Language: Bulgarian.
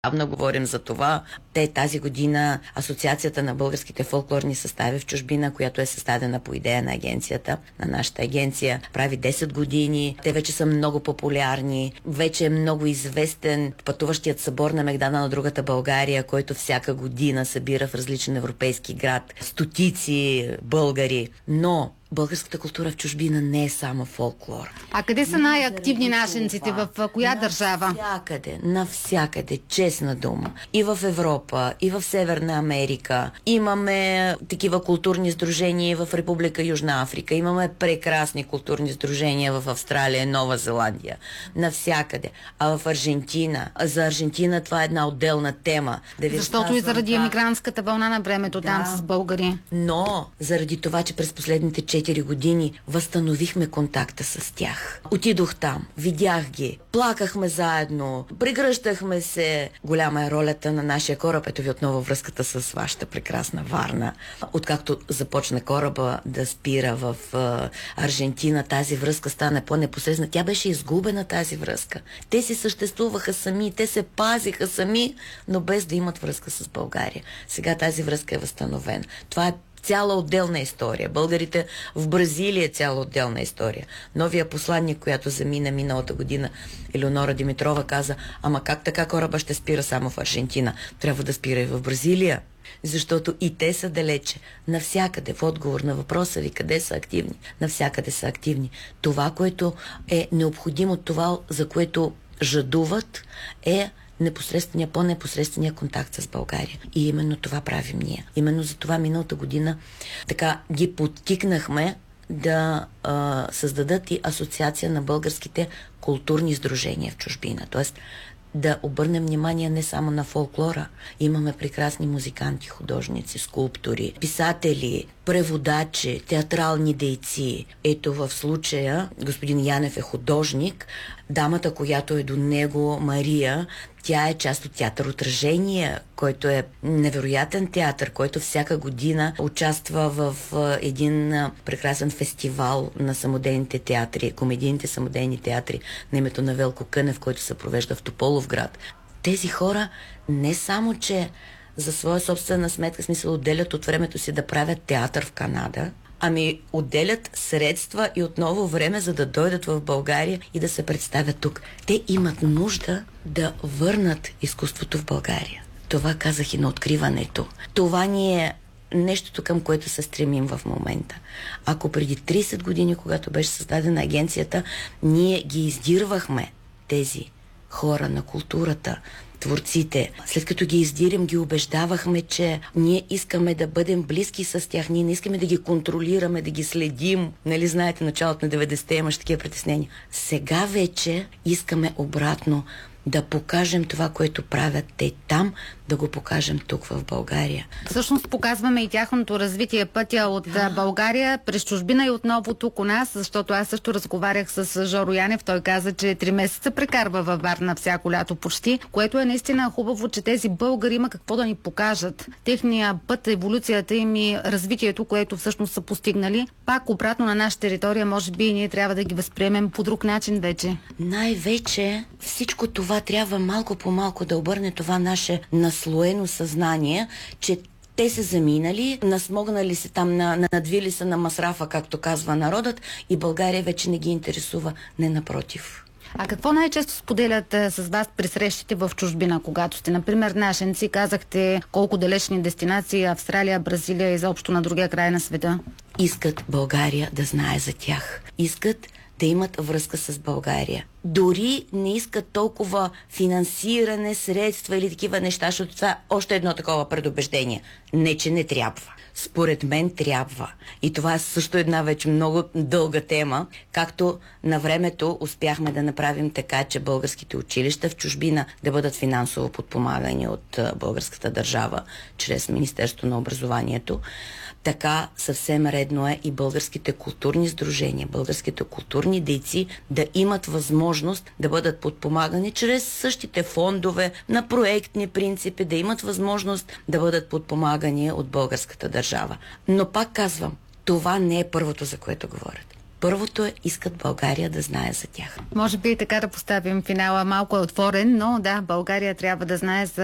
Давно говорим за това. Тази година Асоциацията на българските фолклорни състави в чужбина, която е създадена по идея на агенцията, на нашата агенция, прави 10 години. Те вече са много популярни. Вече е много известен пътуващият събор на Мегдана на другата България, който всяка година събира в различен европейски град стотици българи. Но българската култура в чужбина не е само фолклор. А къде са най-активни нашенците? В коя държава? Навсякъде, честна дума. И в Европа, и в Северна Америка. Имаме такива културни сдружения в Република Южна Африка. Имаме прекрасни културни сдружения в Австралия, Нова Зеландия. Навсякъде. А в Аржентина, за Аржентина това е една отделна тема. Защото и заради емигрантската вълна на времето там с българи. Но заради това, че през последните 4 години възстановихме контакта с тях. Отидох там, видях ги, плакахме заедно, прегръщахме се. Голяма е ролята на нашия кораб. Ето ви отново връзката с вашата прекрасна Варна. Откакто започна кораба да спира в Аржентина, тази връзка стана по-непосредствена. Тя беше изгубена, тази връзка. Те си съществуваха сами, те се пазиха сами, но без да имат връзка с България. Сега тази връзка е възстановена. Това е цяла отделна история. Българите в Бразилия е цяла отделна история. Новия посланник, която замина миналата година, Елеонора Димитрова, каза: ама как така кораба ще спира само в Аржентина? Трябва да спира и в Бразилия. Защото и те са далече. Навсякъде, в отговор на въпроса ви, къде са активни? Навсякъде са активни. Това, което е необходимо, това, за което жадуват, е по-непосредствения контакт с България. И именно това правим ние. Именно за това миналата година така ги подтикнахме да създадат и Асоциация на българските културни сдружения в чужбина. Тоест да обърнем внимание не само на фолклора. Имаме прекрасни музиканти, художници, скулптори, писатели, преводачи, театрални дейци. Ето в случая господин Янев е художник. Дамата, която е до него, Мария, тя е част от театър Отражение, който е невероятен театър, който всяка година участва в един прекрасен фестивал на самодейните театри, комедийните самодейни театри на името на Велко Кънев, който се провежда в Тополовград. Тези хора не само, че за своя собствена сметка, смисъл, отделят от времето си да правят театър в Канада, ами отделят средства и отново време, за да дойдат в България и да се представят тук. Те имат нужда да върнат изкуството в България. Това казах и на откриването. Това ни е нещото, към което се стремим в момента. Ако преди 30 години, когато беше създадена агенцията, ние ги издирвахме, тези хора на културата, творците. След като ги издирим, ги убеждавахме, че ние искаме да бъдем близки с тях. Ние не искаме да ги контролираме, да ги следим. Нали знаете, началото на 90-те имаш такива притеснения. Сега вече искаме обратно да покажем това, което правят те там, да го покажем тук в България. Всъщност показваме и тяхното развитие, пътя от България през чужбина и отново тук у нас, защото аз също разговарях с Жоро Янев. Той каза, че 3 месеца прекарва във Варна всяко лято почти, което е наистина хубаво, че тези българи има какво да ни покажат. Техния път, еволюцията им и развитието, което всъщност са постигнали, пак обратно на наша територия, може би и ние трябва да ги възприемем по друг начин вече. Най-вече всичко това трябва малко по малко да обърне това наше наслоено съзнание, че те са заминали, насмогнали се там, надвили се на масрафа, както казва народът, и България вече не ги интересува, не напротив. А какво най-често споделят с вас при срещите в чужбина, когато сте, например, нашенци? Казахте колко далечни дестинации, Австралия, Бразилия и изобщо на другия край на света. Искат България да знае за тях. Искат да имат връзка с България. Дори не искат толкова финансиране, средства или такива неща, защото това е още едно такова предубеждение. Не, че не трябва. Според мен трябва. И това е също една вече много дълга тема, както на времето успяхме да направим така, че българските училища в чужбина да бъдат финансово подпомагани от българската държава чрез Министерството на образованието. Така съвсем редно е и българските културни сдружения, българските културни дейци да имат възможност да бъдат подпомагани чрез същите фондове на проектни принципи, да имат възможност да бъдат подпомагани от българската държава. Но пак казвам, това не е първото, за което говорят. Първото е, искат България да знае за тях. Може би и така да поставим финала. Малко е отворен, но да, България трябва да знае за